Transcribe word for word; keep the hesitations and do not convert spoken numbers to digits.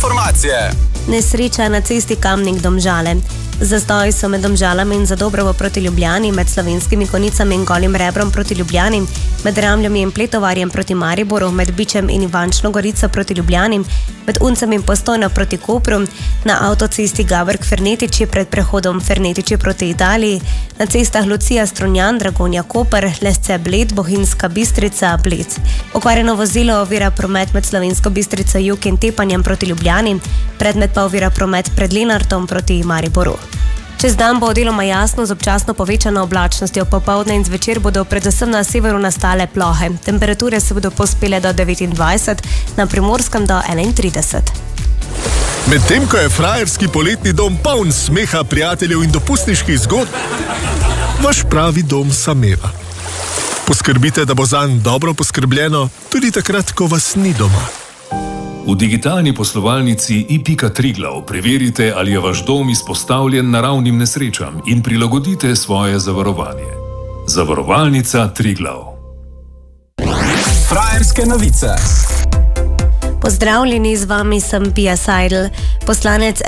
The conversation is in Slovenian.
informacije. Nesreča na cesti Kamnik-Domžale. Zastoji so med Domžalami in Zadobrovo proti Ljubljani, med Slovenskimi Konjicami in Golim Rebrom proti Ljubljani, med Ramljami in Pletovarjem proti Mariboru, med Bičem in Ivančno Gorico proti Ljubljani, med Uncem in Postojno proti Kopru, na avtocesti Gaberg-Fernetiči pred prehodom Fernetiči proti Italiji, na cestah Lucija-Strunjan, Dragonja-Koper, Lesce-Bled, Bohinjska Bistrica-Bled. Okvarjeno vozilo ovira promet med Slovensko Bistrico Jug in Tepanjem proti Ljubljani, predmet pa ovira promet pred Lenartom proti Mariboru. Čez dan bo deloma jasno z občasno povečano oblačnostjo, popoldne in zvečer bodo predvsem na severu nastale plohe. Temperature se bodo povzpele do devetindvajset, na Primorskem do enaintrideset. Medtem ko je frajerski poletni dom poln smeha, prijateljev in dopustniških zgodb, vaš pravi dom sameva. Poskrbite, da bo zanj dobro poskrbljeno, tudi takrat, ko vas ni doma. V digitalni poslovalnici i pika Triglav preverite, ali je vaš dom izpostavljen naravnim nesrečam in prilagodite svoje zavarovanje. Zavarovalnica Triglav. Frajerske novice. Pozdravljeni, z vami sem Pia Seidel. Poslanec